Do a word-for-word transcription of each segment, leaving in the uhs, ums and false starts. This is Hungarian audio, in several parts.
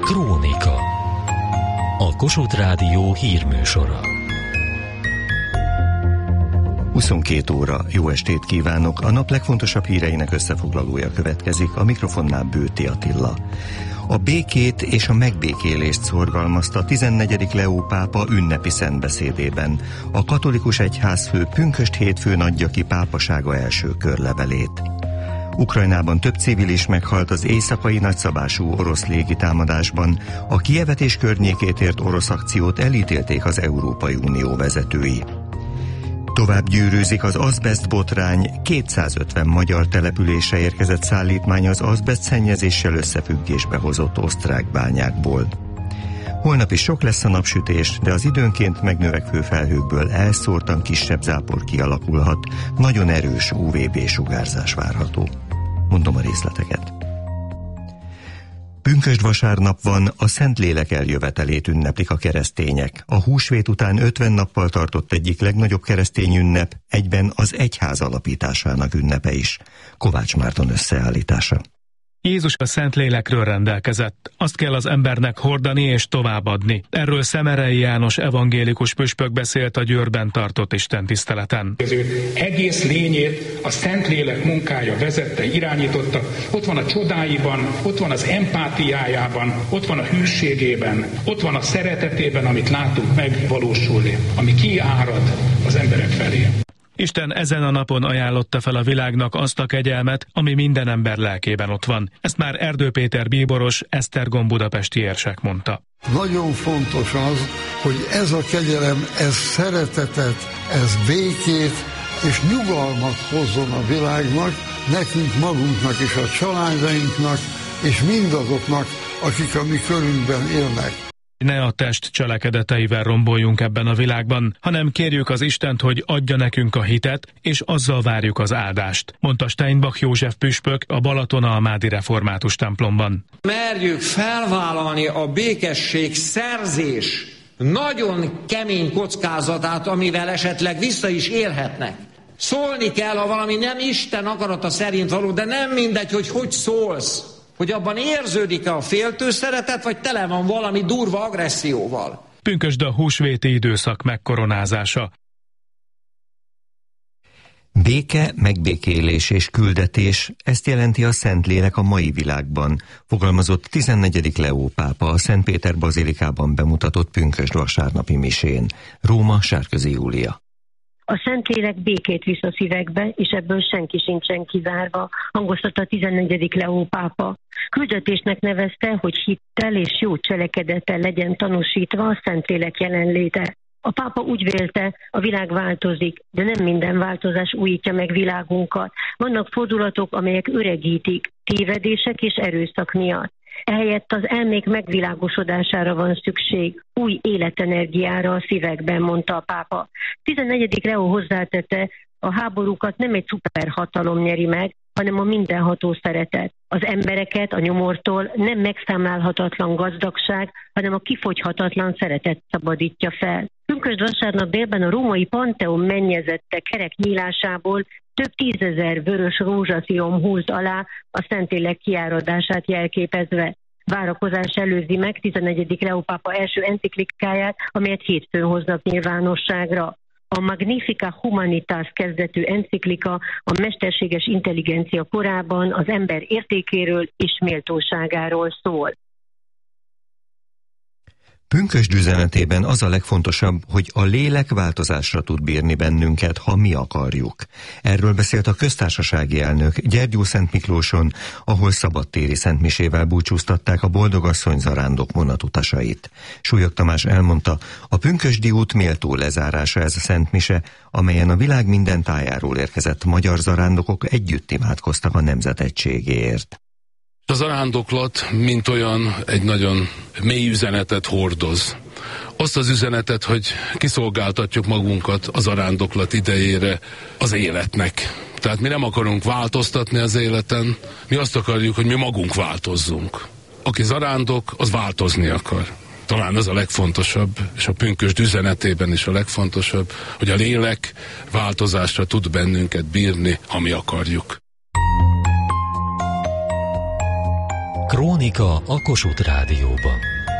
Krónika. A Kossuth Rádió hírműsora. huszonkét óra, jó estét kívánok! A nap legfontosabb híreinek összefoglalója következik, a mikrofonnál Bőti Attila. A békét és a megbékélést szorgalmazta a tizennegyedik Leó pápa ünnepi szentbeszédében. A katolikus egyházfő pünkösd hétfőn adja ki pápasága első körlevelét. Ukrajnában több civil is meghalt az éjszakai nagyszabású orosz légitámadásban. A Kijevet és környékét ért orosz akciót elítélték az Európai Unió vezetői. Tovább gyűrűzik az azbest botrány, kétszázötven magyar településre érkezett szállítmány az azbest szennyezéssel összefüggésbe hozott osztrák bányákból. Holnap is sok lesz a napsütés, de az időnként megnövekvő felhőkből elszórtan kisebb zápor kialakulhat, nagyon erős u vé bé sugárzás várható. Mondom a részleteket. Pünkösd vasárnap van, a Szentlélek eljövetelét ünneplik a keresztények. A húsvét után ötven nappal tartott egyik legnagyobb keresztény ünnep, egyben az egyház alapításának ünnepe is. Kovács Márton összeállítása. Jézus a Szentlélekről rendelkezett. Azt kell az embernek hordani és továbbadni. Erről Szemerei János evangélikus püspök beszélt a Győrben tartott istentiszteleten. Az ő egész lényét a Szentlélek munkája vezette, irányította. Ott van a csodáiban, ott van az empátiájában, ott van a hűségében, ott van a szeretetében, amit látunk megvalósulni, ami kiárad az emberek felé. Isten ezen a napon ajánlotta fel a világnak azt a kegyelmet, ami minden ember lelkében ott van. Ezt már Erdő Péter bíboros, Esztergom budapesti érsek mondta. Nagyon fontos az, hogy ez a kegyelem, ez szeretetet, ez békét és nyugalmat hozzon a világnak, nekünk magunknak és a családainknak, és mindazoknak, akik a mi körünkben élnek. Ne a test cselekedeteivel romboljunk ebben a világban, hanem kérjük az Istent, hogy adja nekünk a hitet, és azzal várjuk az áldást, mondta Steinbach József püspök a Balatonalmádi református templomban. Merjük felvállalni a békesség szerzés nagyon kemény kockázatát, amivel esetleg vissza is élhetnek. Szólni kell, ha valami nem Isten akarata szerint való, de nem mindegy, hogy hogy szólsz. Hogy abban érződik-e a féltő szeretet, vagy tele van valami durva agresszióval. Pünkösd a húsvéti időszak megkoronázása. Béke, megbékélés és küldetés, ezt jelenti a Szentlélek a mai világban, fogalmazott tizennegyedik Leó pápa a Szent Péter bazilikában bemutatott pünkösd vasárnapi misén. Róma, Sárközi Júlia. A Szentlélek békét visz a szívekbe, és ebből senki sincsen kizárva, hangoztatta a tizennegyedik Leó pápa. Küldetésnek nevezte, hogy hittel és jó cselekedettel legyen tanúsítva a Szentlélek jelenléte. A pápa úgy vélte, a világ változik, de nem minden változás újítja meg világunkat. Vannak fordulatok, amelyek öregítik, tévedések és erőszak miatt. Ehelyett az elmék megvilágosodására van szükség, új életenergiára a szívekben, mondta a pápa. tizennegyedik Leó hozzátette, a háborúkat nem egy szuperhatalom nyeri meg, hanem a mindenható szeretet. Az embereket a nyomortól nem megszámlálhatatlan gazdagság, hanem a kifogyhatatlan szeretet szabadítja fel. Pünkösd vasárnap délben a római Pantheon mennyezette kerek nyílásából több tízezer vörös rózsaszíjom húlt alá a Szentlélek kiáradását jelképezve. Várakozás előzi meg tizennegyedik Leó pápa első enciklikáját, amelyet hétfőn hoznak nyilvánosságra. A Magnifica Humanitas kezdetű enciklika a mesterséges intelligencia korában az ember értékéről és méltóságáról szól. Pünkösd üzenetében az a legfontosabb, hogy a lélek változásra tud bírni bennünket, ha mi akarjuk. Erről beszélt a köztársasági elnök Gyergyószent Miklóson, ahol szabadtéri szentmisével búcsúztatták a Boldogasszony zarándok vonatutasait. Súlyog Tamás elmondta, a pünkösdi út méltó lezárása ez a szentmise, amelyen a világ minden tájáról érkezett magyar zarándokok együtt imádkoztak a nemzet egységéért. A zarándoklat, mint olyan, egy nagyon mély üzenetet hordoz. Azt az üzenetet, hogy kiszolgáltatjuk magunkat a zarándoklat idejére az életnek. Tehát mi nem akarunk változtatni az életen, mi azt akarjuk, hogy mi magunk változzunk. Aki zarándok, az változni akar. Talán az a legfontosabb, és a pünkösd üzenetében is a legfontosabb, hogy a lélek változásra tud bennünket bírni, ha mi akarjuk. Krónika a Kossuth Rádióban.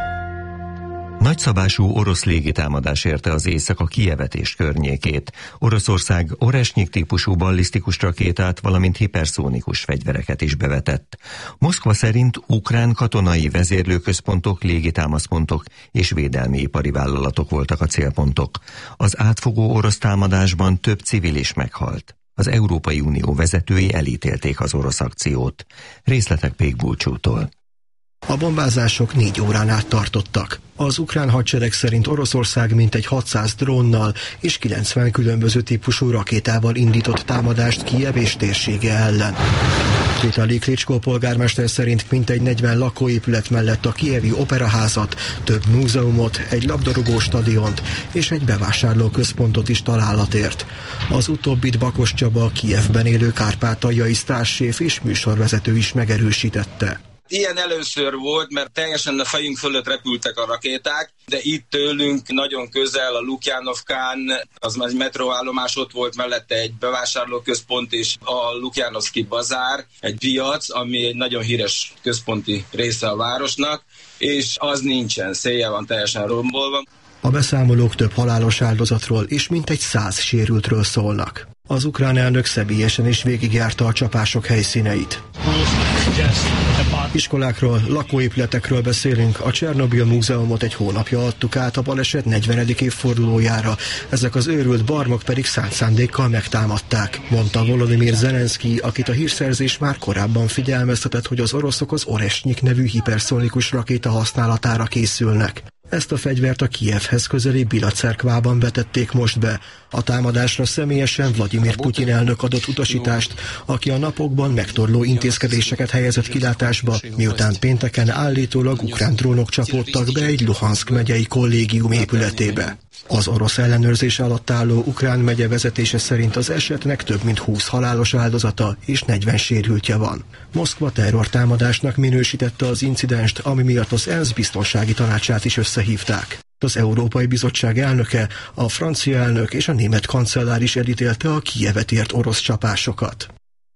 Nagyszabású orosz légitámadás érte az éjszaka Kijevet és környékét. Oroszország Oresnyik típusú ballisztikus rakétát, valamint hiperszónikus fegyvereket is bevetett. Moszkva szerint ukrán katonai vezérlőközpontok, légitámaszpontok és védelmi ipari vállalatok voltak a célpontok. Az átfogó orosz támadásban több civil is meghalt. Az Európai Unió vezetői elítélték az orosz akciót. Részletek Pék Bulcsútól. A bombázások négy órán át tartottak. Az ukrán hadsereg szerint Oroszország mintegy hatszáz drónnal és kilencven különböző típusú rakétával indított támadást Kijev és térsége ellen. Vitali Klitschko polgármester szerint mintegy negyven lakóépület mellett a kijevi operaházat, több múzeumot, egy labdarúgó stadiont és egy bevásárlóközpontot is találat ért. Az utóbbit Bakos Csaba, Kijevben élő kárpátaljai sztárséf és műsorvezető is megerősítette. Ilyen először volt, mert teljesen a fejünk fölött repültek a rakéták, de itt tőlünk nagyon közel a Lukjanovkán, az már egy metróállomás, ott volt mellette egy bevásárlóközpont és a Lukjanovszki bazár, egy piac, ami egy nagyon híres központi része a városnak, és az nincsen, széjjel van teljesen rombolva. A beszámolók több halálos áldozatról és mintegy száz sérültről szólnak. Az ukrán elnök személyesen is végigjárta a csapások helyszíneit. Iskolákról, lakóépületekről beszélünk, a Csernobil múzeumot egy hónapja adtuk át a baleset negyvenedik évfordulójára, ezek az őrült barmok pedig szánt szándékkal megtámadták, mondta Volodymyr Zelenszky, akit a hírszerzés már korábban figyelmeztetett, hogy az oroszok az Oresnyik nevű hiperszonikus rakéta használatára készülnek. Ezt a fegyvert a Kijevhez közeli Bila-cerkvában vetették most be. A támadásra személyesen Vladimir Putyin elnök adott utasítást, aki a napokban megtorló intézkedéseket helyezett kilátásba, miután pénteken állítólag ukrán drónok csapódtak be egy Luhanszk megyei kollégium épületébe. Az orosz ellenőrzés alatt álló ukrán megye vezetése szerint az esetnek több mint húsz halálos áldozata és negyven sérültje van. Moszkva terrortámadásnak minősítette az incidenst, ami miatt az ENSZ biztonsági tanácsát is összehívták. Az Európai Bizottság elnöke, a francia elnök és a német kancellár is elítélte a Kijevet ért orosz csapásokat.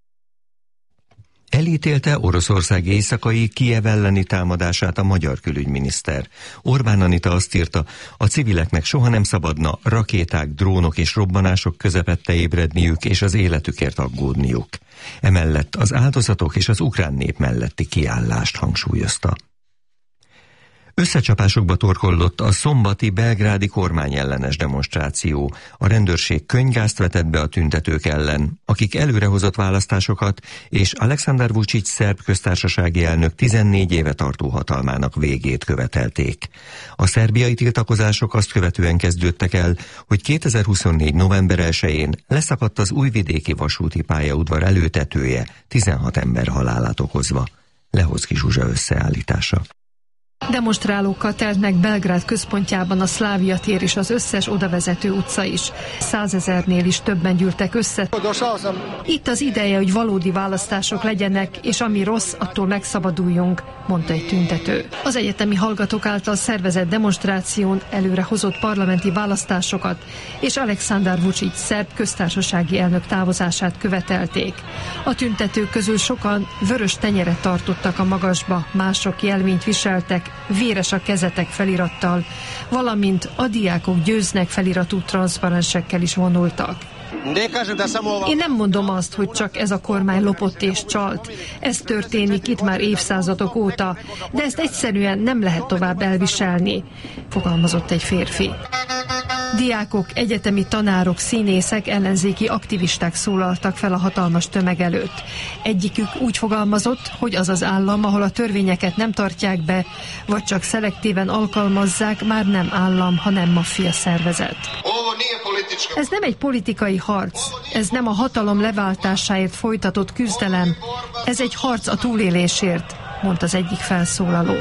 Elítélte Oroszország éjszakai Kijev elleni támadását a magyar külügyminiszter. Orbán Anita azt írta, a civileknek soha nem szabadna rakéták, drónok és robbanások közepette ébredniük és az életükért aggódniuk. Emellett az áldozatok és az ukrán nép melletti kiállást hangsúlyozta. Összecsapásokba torkollott a szombati belgrádi kormányellenes demonstráció. A rendőrség könyvgázt vetett be a tüntetők ellen, akik előrehozott választásokat és Alexander Vučić szerb köztársasági elnök tizennégy éve tartó hatalmának végét követelték. A szerbiai tiltakozások azt követően kezdődtek el, hogy kétezer-huszonnégy november elsején leszakadt az újvidéki vasúti pályaudvar előtetője, tizenhat ember halálát okozva. Lehoczky Zsuzsa összeállítása. Demonstrálókkal telt meg Belgrád központjában a Szlávia tér és az összes odavezető utca is. Százezernél is többen gyűltek össze. Itt az ideje, hogy valódi választások legyenek, és ami rossz, attól megszabaduljunk, mondta egy tüntető. Az egyetemi hallgatók által szervezett demonstráción előre hozott parlamenti választásokat és Alexander Vučić szerb köztársasági elnök távozását követelték. A tüntetők közül sokan vörös tenyeret tartottak a magasba, mások jelvényt viseltek, véres a kezetek felirattal, valamint a diákok győznek feliratú transzparensekkel is vonultak. Én nem mondom azt, hogy csak ez a kormány lopott és csalt. Ez történik itt már évszázadok óta, de ezt egyszerűen nem lehet tovább elviselni, fogalmazott egy férfi. Diákok, egyetemi tanárok, színészek, ellenzéki aktivisták szólaltak fel a hatalmas tömeg előtt. Egyikük úgy fogalmazott, hogy az az állam, ahol a törvényeket nem tartják be, vagy csak szelektíven alkalmazzák, már nem állam, hanem maffia szervezet. Ez nem egy politikai harc, ez nem a hatalom leváltásáért folytatott küzdelem, ez egy harc a túlélésért, mondta az egyik felszólaló.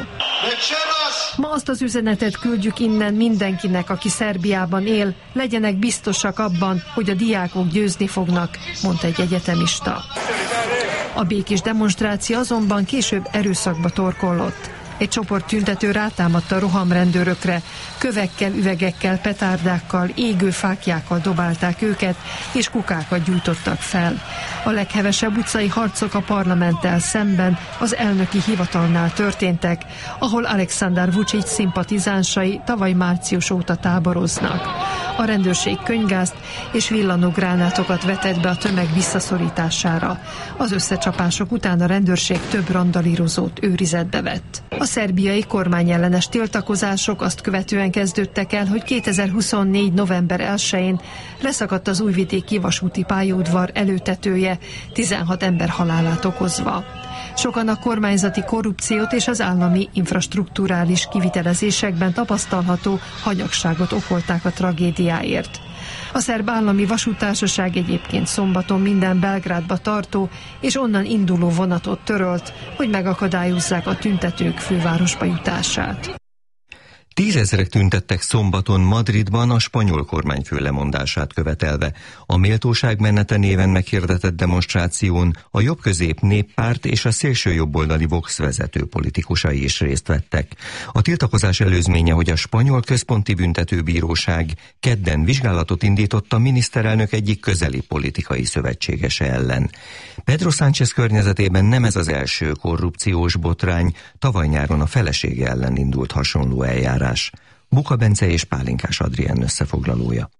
Ma azt az üzenetet küldjük innen mindenkinek, aki Szerbiában él, legyenek biztosak abban, hogy a diákok győzni fognak, mondta egy egyetemista. A békés demonstráció azonban később erőszakba torkollott. Egy csoport tüntető rátámadta rohamrendőrökre, kövekkel, üvegekkel, petárdákkal, égő fáklyákkal dobálták őket, és kukákat gyújtottak fel. A leghevesebb utcai harcok a parlamenttel szemben az elnöki hivatalnál történtek, ahol Alexander Vučić szimpatizánsai tavaly március óta táboroznak. A rendőrség könyvgázt és villanógránátokat vetett be a tömeg visszaszorítására. Az összecsapások után a rendőrség több randalírozót őrizetbe vett. A szerbiai kormányellenes tiltakozások azt követően kezdődtek el, hogy kétezer-huszonnégy. november elsején leszakadt az újvidéki vasúti pályaudvar előtetője, tizenhat ember halálát okozva. Sokan a kormányzati korrupciót és az állami infrastrukturális kivitelezésekben tapasztalható hanyagságot okolták a tragédiáért. A szerb állami vasúttársaság egyébként szombaton minden Belgrádba tartó és onnan induló vonatot törölt, hogy megakadályozzák a tüntetők fővárosba jutását. Tízezrek tüntettek szombaton Madridban a spanyol kormányfő lemondását követelve. A Méltóság menete néven meghirdetett demonstráción a jobbközép Néppárt és a szélső jobboldali Vox vezető politikusai is részt vettek. A tiltakozás előzménye, hogy a spanyol központi büntetőbíróság kedden vizsgálatot indított a miniszterelnök egyik közeli politikai szövetségese ellen. Pedro Sánchez környezetében nem ez az első korrupciós botrány, tavaly nyáron a felesége ellen indult hasonló eljárás. Buka Bence és Pálinkás Adrien összefoglalója.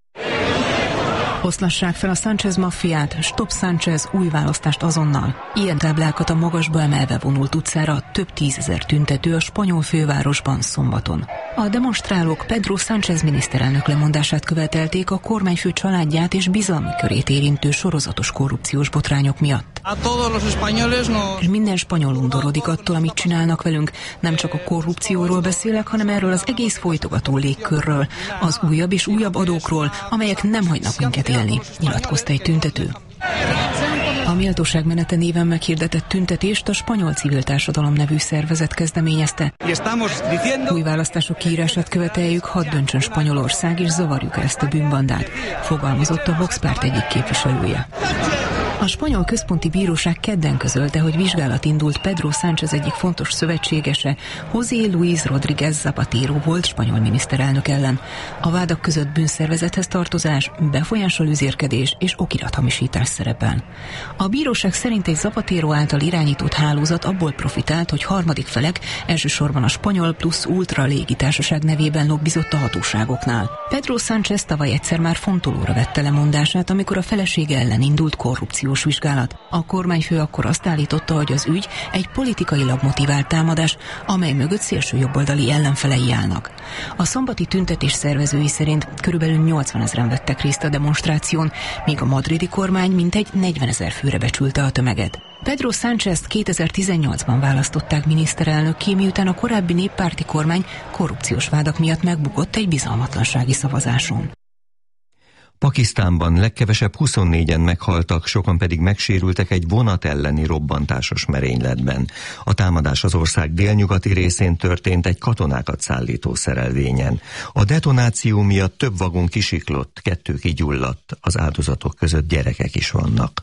Oszlassák fel a Sánchez maffiát, Stop Sánchez, új választást azonnal. Ilyen táblákat a magasba emelve vonult utcára több tízezer tüntető a spanyol fővárosban szombaton. A demonstrálók Pedro Sánchez miniszterelnök lemondását követelték a kormányfő családját és bizalmi körét érintő sorozatos korrupciós botrányok miatt. És minden spanyol undorodik attól, amit csinálnak velünk. Nem csak a korrupcióról beszélek, hanem erről az egész folytogató légkörről, az újabb és újabb adókról, amelyek nem hagynak minket élni, nyilatkozta egy tüntető. A Méltóság menete néven meghirdetett tüntetést a Spanyol Civil Társadalom nevű szervezet kezdeményezte. Új választások kiírását követeljük, hadd döntsön Spanyolország, és zavarjuk el ezt a bűnbandát, fogalmazott a Vox párt egyik képviselője. A spanyol központi bíróság kedden közölte, hogy vizsgálat indult Pedro Sánchez egyik fontos szövetségese, José Luis Rodríguez Zapatero volt spanyol miniszterelnök ellen. A vádak között bűnszervezethez tartozás, befolyásolőzérkedés és okirathamisítás szerepel. A bíróság szerint egy Zapatero által irányított hálózat abból profitált, hogy harmadik felek, elsősorban a Spanyol Plus Ultra légitársaság nevében lobbizott a hatóságoknál. Pedro Sánchez tavaly egyszer már fontolóra vette lemondását, amikor a felesége ellen indult korrupciós vizsgálat. A kormányfő akkor azt állította, hogy az ügy egy politikailag motivált támadás, amely mögött szélső jobboldali ellenfelei állnak. A szombati tüntetés szervezői szerint körülbelül nyolcvanezren vettek részt a demonstráción, míg a madridi kormány mintegy negyvenezer főre becsülte a tömeget. Pedro Sánchez kétezer-tizennyolcban választották miniszterelnökké, miután a korábbi néppárti kormány korrupciós vádak miatt megbukott egy bizalmatlansági szavazáson. Pakisztánban legkevesebb huszonnégyen meghaltak, sokan pedig megsérültek egy vonat elleni robbantásos merényletben. A támadás az ország délnyugati részén történt egy katonákat szállító szerelvényen. A detonáció miatt több vagon kisiklott, kettő kigyulladt, az áldozatok között gyerekek is vannak.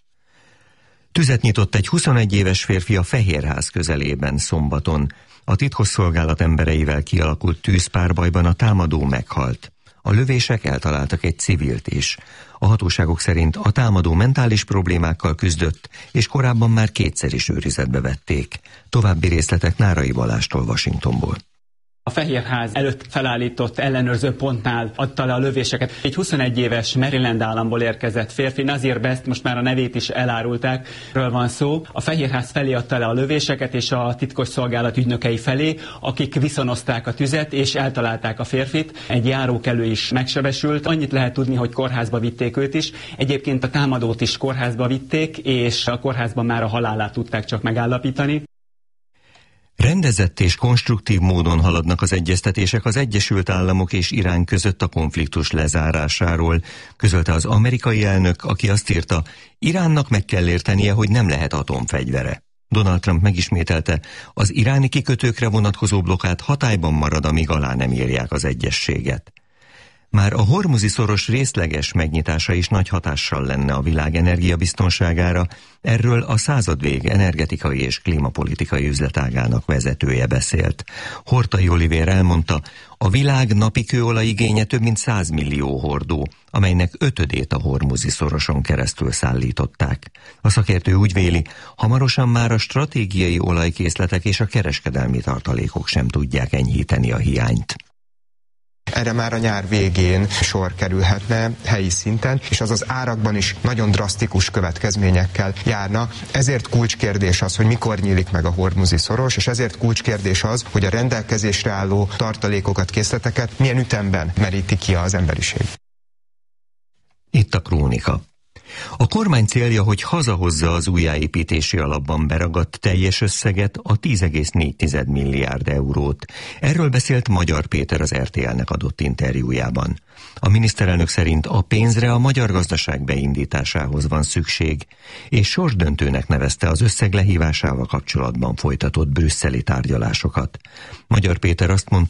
Tüzet nyitott egy huszonegy éves férfi a Fehérház közelében szombaton. A titkosszolgálat embereivel kialakult tűzpárbajban a támadó meghalt. A lövések eltaláltak egy civilt is. A hatóságok szerint a támadó mentális problémákkal küzdött, és korábban már kétszer is őrizetbe vették. További részletek Nárai Balástól Washingtonból. A Fehérház előtt felállított ellenőrző pontnál adta le a lövéseket. Egy huszonegy éves Maryland államból érkezett férfi, Nazir Best, most már a nevét is elárulták, ről van szó. A Fehérház felé adta le a lövéseket, és a titkosszolgálat ügynökei felé, akik viszonozták a tüzet, és eltalálták a férfit. Egy járókelő is megsebesült. Annyit lehet tudni, hogy kórházba vitték őt is. Egyébként a támadót is kórházba vitték, és a kórházban már a halálát tudták csak megállapítani. Rendezett és konstruktív módon haladnak az egyeztetések az Egyesült Államok és Irán között a konfliktus lezárásáról, közölte az amerikai elnök, aki azt írta, Iránnak meg kell értenie, hogy nem lehet atomfegyvere. Donald Trump megismételte, az iráni kikötőkre vonatkozó blokkád hatályban marad, amíg alá nem írják az egyezséget. Már a hormuzi szoros részleges megnyitása is nagy hatással lenne a világ energiabiztonságára, erről a századvég energetikai és klímapolitikai üzletágának vezetője beszélt. Horthy Olivér elmondta, a világ napi kőolaj igénye több mint száz millió hordó, amelynek ötödét a hormuzi szoroson keresztül szállították. A szakértő úgy véli, hamarosan már a stratégiai olajkészletek és a kereskedelmi tartalékok sem tudják enyhíteni a hiányt. Erre már a nyár végén sor kerülhetne helyi szinten, és az az árakban is nagyon drasztikus következményekkel járna. Ezért kulcskérdés az, hogy mikor nyílik meg a hormuzi szoros, és ezért kulcskérdés az, hogy a rendelkezésre álló tartalékokat, készleteket milyen ütemben meríti ki az emberiség. Itt a krónika. A kormány célja, hogy hazahozza az újjáépítési alapban beragadt teljes összeget, a tíz egész négy milliárd eurót. Erről beszélt Magyar Péter az er té el-nek adott interjújában. A miniszterelnök szerint a pénzre a magyar gazdaság beindításához van szükség, és sorsdöntőnek nevezte az összeg lehívásával kapcsolatban folytatott brüsszeli tárgyalásokat. Magyar Péter azt mondta,